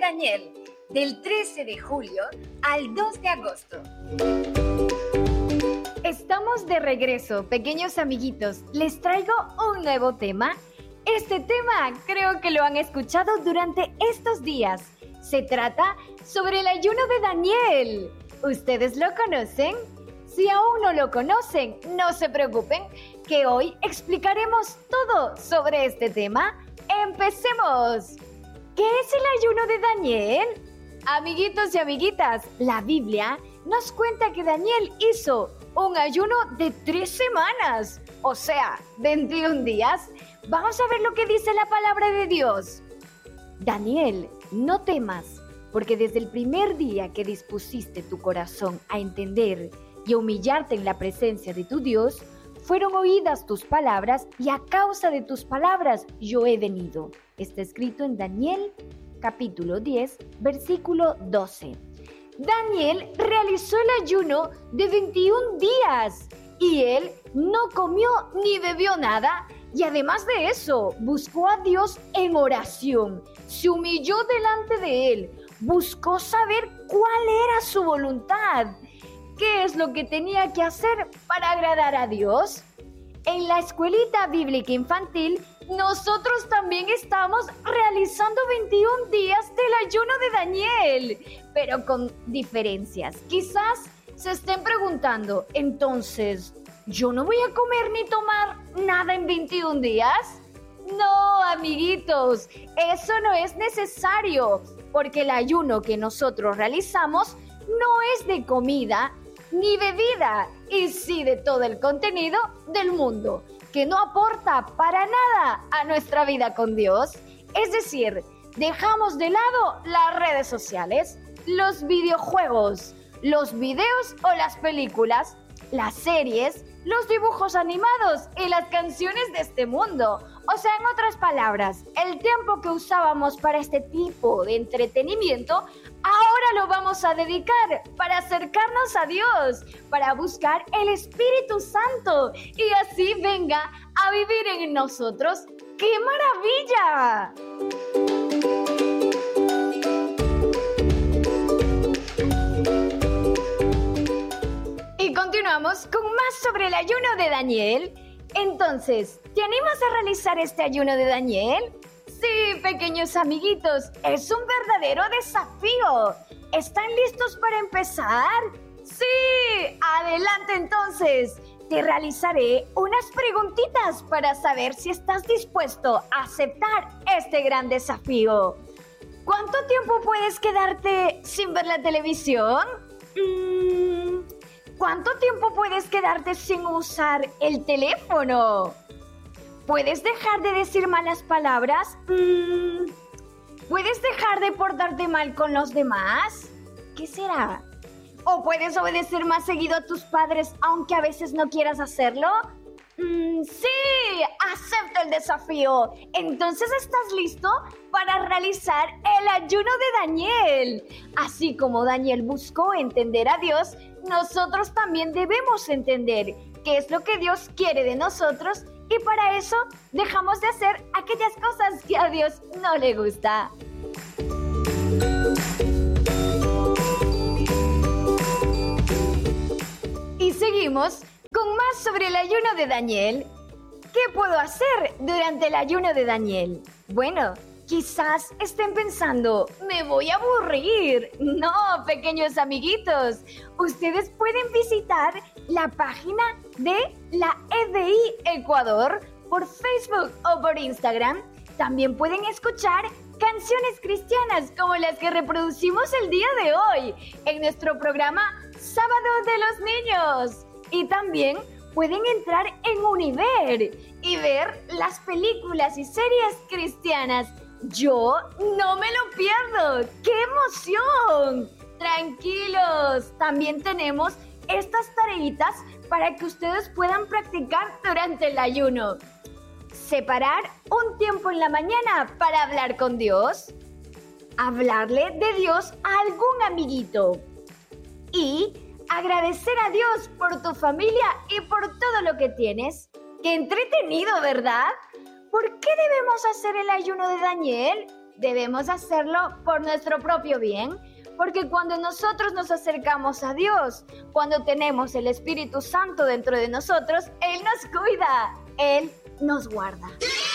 Daniel, del 13 de julio al 2 de agosto. Estamos de regreso, pequeños amiguitos. Les traigo un nuevo tema. Este tema creo que lo han escuchado durante estos días. Se trata sobre el ayuno de Daniel. ¿Ustedes lo conocen? Si aún no lo conocen, no se preocupen, que hoy explicaremos todo sobre este tema. ¡Empecemos! ¿Qué es el ayuno de Daniel? Amiguitos y amiguitas, la Biblia nos cuenta que Daniel hizo un ayuno de 3 semanas, o sea, 21 días. Vamos a ver lo que dice la palabra de Dios. Daniel, no temas, porque desde el primer día que dispusiste tu corazón a entender y humillarte en la presencia de tu Dios, fueron oídas tus palabras y a causa de tus palabras yo he venido. Está escrito en Daniel, capítulo 10, versículo 12. Daniel realizó el ayuno de 21 días y él no comió ni bebió nada y además de eso buscó a Dios en oración, se humilló delante de él, buscó saber cuál era su voluntad. ¿Qué es lo que tenía que hacer para agradar a Dios? En la escuelita bíblica infantil, nosotros también estamos realizando 21 días del ayuno de Daniel, pero con diferencias. Quizás se estén preguntando, entonces, ¿yo no voy a comer ni tomar nada en 21 días? No, amiguitos, eso no es necesario, porque el ayuno que nosotros realizamos no es de comida ni bebida, y sí de todo el contenido del mundo, que no aporta para nada a nuestra vida con Dios. Es decir, dejamos de lado las redes sociales, los videojuegos, los videos o las películas, las series, los dibujos animados y las canciones de este mundo. O sea, en otras palabras, el tiempo que usábamos para este tipo de entretenimiento, ahora lo vamos a dedicar para acercarnos a Dios, para buscar el Espíritu Santo y así venga a vivir en nosotros. ¡Qué maravilla! Y continuamos con más sobre el ayuno de Daniel. Entonces, ¿te animas a realizar este ayuno de Daniel? Sí, pequeños amiguitos, es un verdadero desafío. ¿Están listos para empezar? Sí, adelante entonces. Te realizaré unas preguntitas para saber si estás dispuesto a aceptar este gran desafío. ¿Cuánto tiempo puedes quedarte sin ver la televisión? ¿Cuánto tiempo puedes quedarte sin usar el teléfono? ¿Puedes dejar de decir malas palabras? ¿Puedes dejar de portarte mal con los demás? ¿Qué será? ¿O puedes obedecer más seguido a tus padres aunque a veces no quieras hacerlo? Sí, acepto el desafío. Entonces, ¿estás listo para realizar el ayuno de Daniel? Así como Daniel buscó entender a Dios, nosotros también debemos entender qué es lo que Dios quiere de nosotros y para eso dejamos de hacer aquellas cosas que a Dios no le gusta. Y seguimos con más sobre el ayuno de Daniel. ¿Qué puedo hacer durante el ayuno de Daniel? Bueno, quizás estén pensando, me voy a aburrir. No, pequeños amiguitos, ustedes pueden visitar la página de la EDI Ecuador por Facebook o por Instagram. También pueden escuchar canciones cristianas como las que reproducimos el día de hoy en nuestro programa Sábado de los Niños. Y también pueden entrar en Univer y ver las películas y series cristianas. Yo no me lo pierdo. ¡Qué emoción! Tranquilos, también tenemos estas tareitas para que ustedes puedan practicar durante el ayuno. Separar un tiempo en la mañana para hablar con Dios. Hablarle de Dios a algún amiguito. Y agradecer a Dios por tu familia y por todo lo que tienes. ¡Qué entretenido!, ¿verdad? ¿Por qué debemos hacer el ayuno de Daniel? Debemos hacerlo por nuestro propio bien, porque cuando nosotros nos acercamos a Dios, cuando tenemos el Espíritu Santo dentro de nosotros, Él nos cuida, Él nos guarda.